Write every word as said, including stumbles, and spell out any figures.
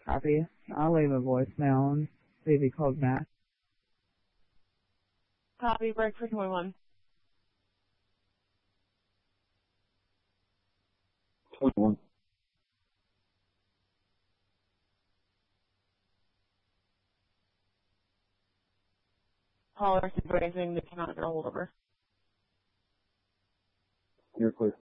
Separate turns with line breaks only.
Copy. I'll leave a voicemail and see if he calls back.
Copy, break for twenty-one.
twenty-one.
Caller, anything that cannot get a hold of her.
You're clear.